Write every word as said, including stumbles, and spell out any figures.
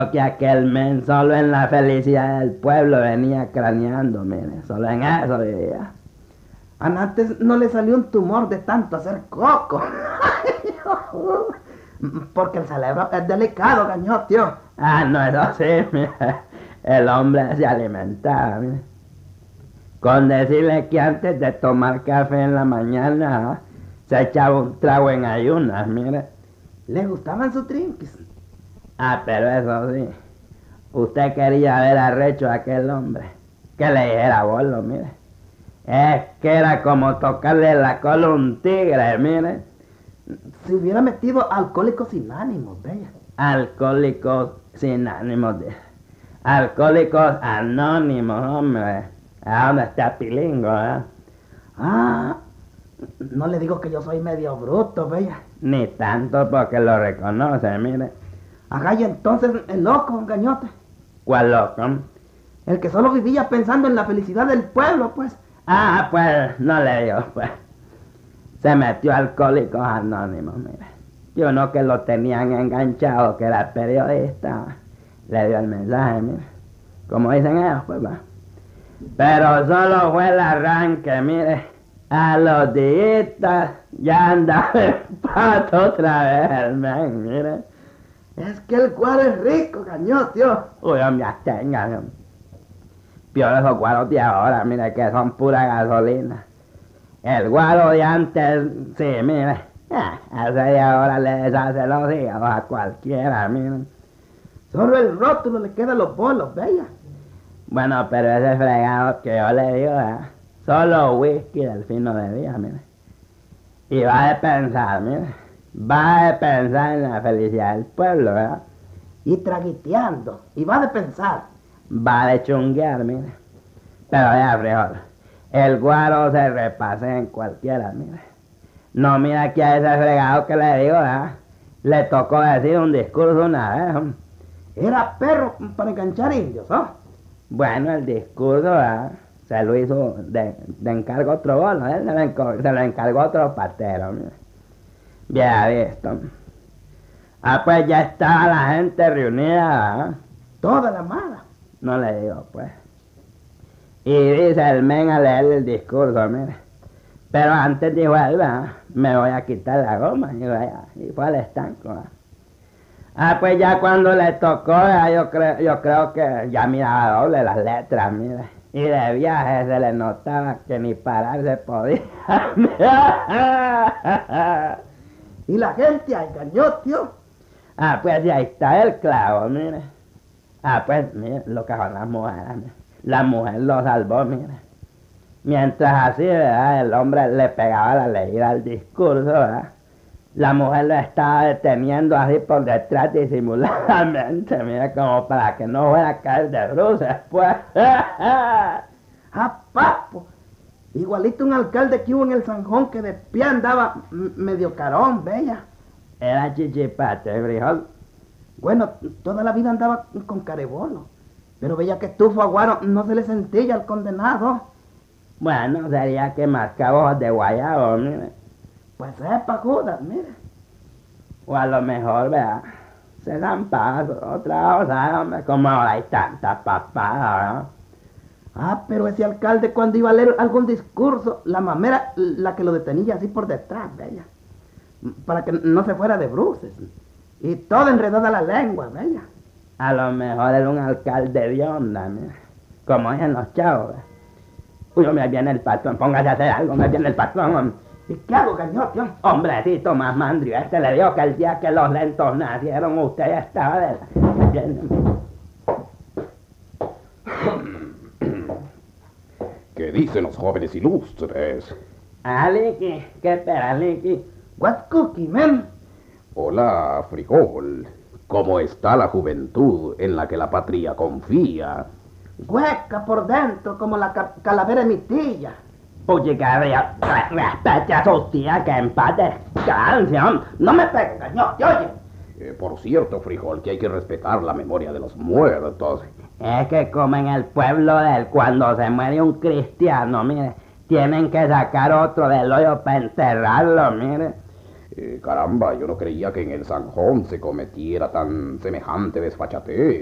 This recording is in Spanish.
Que aquel men solo en la felicidad del pueblo venía craneando, mire, solo en eso vivía. Antes no le salió un tumor de tanto hacer coco. Porque el cerebro es delicado, gañotio. Ah, no, eso sí, mire, el hombre se alimentaba, mire. Con decirle que antes de tomar café en la mañana, se echaba un trago en ayunas, mire. ¿Le gustaban sus trinques? Ah, pero eso sí, usted quería ver arrecho a aquel hombre, que le dijera bolo, mire. Es que era como tocarle la cola a un tigre, mire. Se hubiera metido Alcohólicos sin ánimos, bella. Alcohólicos sin ánimos de... Alcohólicos anónimos, hombre. ¿A dónde está Pilingo, eh? Ah, no le digo que yo soy medio bruto, bella. Ni tanto porque lo reconoce, mire. Ajá, y entonces el loco, gañote. ¿Cuál loco? El que solo vivía pensando en la felicidad del pueblo, pues. Ah, pues, no le digo, pues. Se metió a Alcohólicos Anónimos, mire. Y uno que lo tenían enganchado, que era periodista, le dio el mensaje, mire. Como dicen ellos, pues, va. Pero solo fue el arranque, mire. A los días ya andaba el pato otra vez, man, mire. Es que el cuadro es rico, gañotio. Uy, hombre, tenga. Peor esos guaros de ahora, mire, que son pura gasolina. El guaro de antes, sí, mire, ah, ese de ahora le deshace los hígados a cualquiera, mire. Solo el rótulo le queda a los bolos, bella. Bueno, pero ese fregado que yo le digo, ¿eh? Solo whisky del fino de día, mire. Y va de pensar, mire, va de pensar en la felicidad del pueblo, ¿verdad? Y traguiteando, y va de pensar. Va de chunguear, mire. Pero ya, frijol, el guaro se repase en cualquiera, mire. No, mira que a ese fregado que le digo, ¿eh? Le tocó decir un discurso una vez, ¿eh? Era perro para enganchar indios, ¿no? Bueno, el discurso, ¿eh? Se lo hizo de, de encargo otro bolo, ¿eh? Se lo, enco- se lo encargó otro patero, mire. Bien visto. Ah, pues ya estaba la gente reunida, ¿eh? Toda la mala. No le digo, pues. Y dice el men a leer el discurso, mire. Pero antes dijo él, ¿verdad? Me voy a quitar la goma. Y, vaya, y fue al estanco, ¿verdad? Ah, pues ya cuando le tocó, ya yo, creo, yo creo que ya miraba doble las letras, mire. Y de viaje se le notaba que ni parar se podía. Y la gente ahí, gañotio. Ah, pues ya está el clavo, mire. Ah, pues, mire, lo que son las mujeres, mire. La mujer lo salvó, mire. Mientras así, ¿verdad? El hombre le pegaba la leída al discurso, ¿verdad? La mujer lo estaba deteniendo así por detrás disimuladamente, mire, como para que no fuera a caer de bruces, pues. ¡Ah, papo! Igualito un alcalde que hubo en el Sanjón que de pie andaba m- medio carón, bella. Era chichipate, frijol. Bueno, toda la vida andaba con carebolo. Pero bella que estufo aguaro no se le sentía al condenado. Bueno, sería que mascaba de guayabo, mire. Pues sepa, Judas, mire. O a lo mejor, vea, se dan pasos, otra cosa, hombre, como ahora hay tantas papadas, ¿no? Ah, pero ese alcalde cuando iba a leer algún discurso, la mamera la que lo detenía así por detrás, bella. Para que no se fuera de bruces. Y toda enredada la lengua, bella. A lo mejor era un alcalde de onda, mira. Como dicen los chavos, ¿verdad? Uy, me viene el patrón, póngase a hacer algo, me viene el patrón, hombre. ¿Y qué hago, gañotio? Hombrecito más mandrio, este le dijo que el día que los lentos nacieron, usted ya estaba de la... ¿Qué dicen los jóvenes ilustres? Ah, Licky, ¿qué espera, Licky? What cookie, man? Hola, frijol. ¿Cómo está la juventud en la que la patria confía? Hueca por dentro como la ca- calavera de mi tía. Oye, Gabriel, respete a su tía que en paz descanse, hombre. No me pegues, gañotio, oye. Eh, por cierto, frijol, que hay que respetar la memoria de los muertos. Es que como en el pueblo de él, cuando se muere un cristiano, mire, tienen que sacar otro del hoyo para enterrarlo, mire. Eh, caramba, yo no creía que en el Sanjón se cometiera tan semejante desfachatez.